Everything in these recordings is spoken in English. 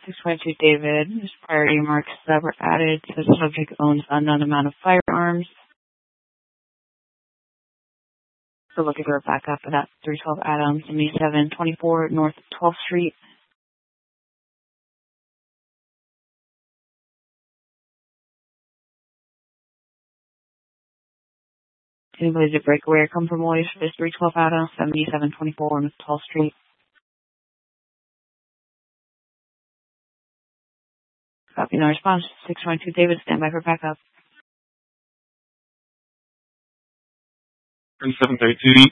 622 David. There's priority marks that were added. Says the subject owns unknown amount of firearms. So looking for a backup for that 312 Adams, 7724 North 12th Street. Anybody to break away or come from away for this 312 Adams, 7724 North 12th Street. Copy, no response. 622 David, stand by for backup. 732.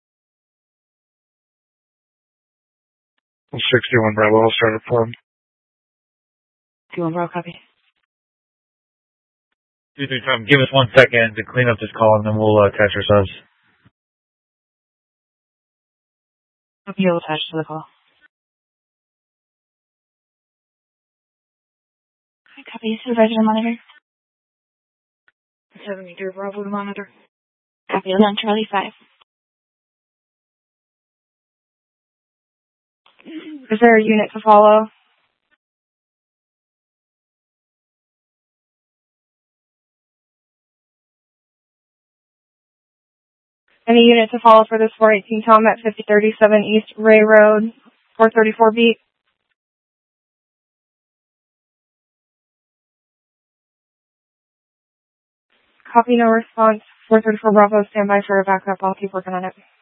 61 Bravo, I'll start at form. 21 Bravo, copy. 23 Tom, give us 1 second to clean up this call and then we'll attach ourselves. Copy, you'll attach to the call. Copy, supervisor to monitor. 73 Bravo to monitor. Copy, on Charlie 5. Is there a unit to follow? Any unit to follow for this 418 Tom at 5037 East Ray Road, 434 beat? Copy, no response. 434 Bravo, stand by for a backup. I'll keep working on it.